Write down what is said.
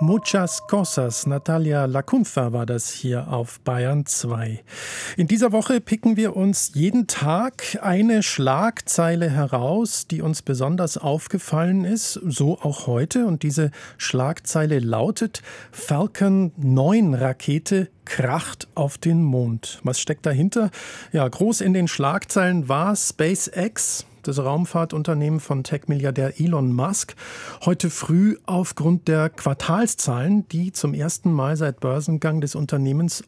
Muchas cosas. Natalia Lacunza war das hier auf Bayern 2. In dieser Woche picken wir uns jeden Tag eine Schlagzeile heraus, die uns besonders aufgefallen ist, so auch heute. Und diese Schlagzeile lautet: Falcon 9 Rakete kracht auf den Mond. Was steckt dahinter? Ja, groß in den Schlagzeilen war SpaceX, das Raumfahrtunternehmen von Tech-Milliardär Elon Musk, heute früh aufgrund der Quartalszahlen, die zum ersten Mal seit Börsengang des Unternehmens